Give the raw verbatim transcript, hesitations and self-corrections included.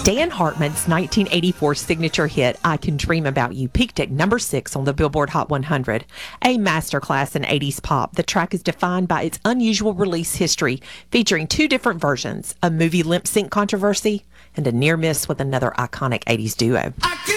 Dan Hartman's nineteen eighty-four signature hit, I Can Dream About You, peaked at number six on the Billboard Hot one hundred. A masterclass in eighties pop, the track is defined by its unusual release history, featuring two different versions, a movie lip sync controversy, and a near miss with another iconic eighties duo. I